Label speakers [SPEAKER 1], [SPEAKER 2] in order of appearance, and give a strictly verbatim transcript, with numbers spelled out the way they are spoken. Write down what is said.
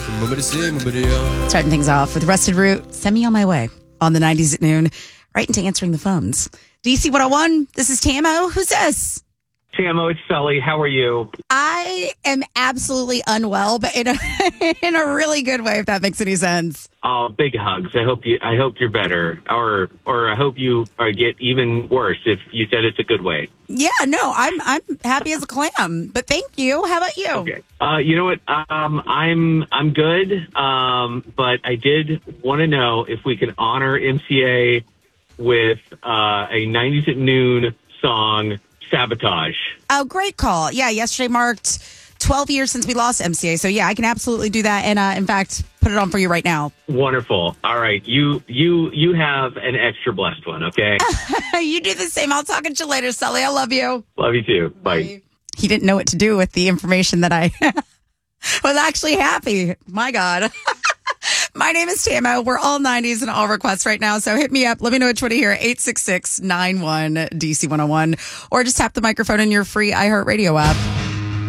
[SPEAKER 1] Starting things off with Rusted Root, Send Me On My Way on the nineties at noon, right into answering the phones. D C one oh one, this is Tamo. Who's this?
[SPEAKER 2] Tamo, it's Sully. How are you?
[SPEAKER 1] I am absolutely unwell, but in a in a really good way, if that makes any sense.
[SPEAKER 2] Oh, big hugs. I hope you. I hope you're better, or or I hope you uh, get even worse. If you said it's a good way.
[SPEAKER 1] Yeah, no, I'm I'm happy as a clam. But thank you. How about you?
[SPEAKER 2] Okay. Uh, you know what? Um, I'm I'm good. Um, but I did want to know if we can honor M C A with uh, a nineties at noon song. Sabotage.
[SPEAKER 1] Oh, great call. Yeah, yesterday marked twelve years since we lost M C A. So, yeah, I can absolutely do that. And, uh, in fact, put it on for you right now.
[SPEAKER 2] Wonderful. All right. You you, you have an extra blessed one, okay?
[SPEAKER 1] You do the same. I'll talk to you later, Sully. I love you.
[SPEAKER 2] Love you, too. Bye. Bye.
[SPEAKER 1] He didn't know what to do with the information that I was actually happy. My God. My name is Tamo. We're all nineties and all requests right now. So hit me up. Let me know what you want to hear. eight six six, nine one, D C one oh one. Or just tap the microphone in your free iHeartRadio app.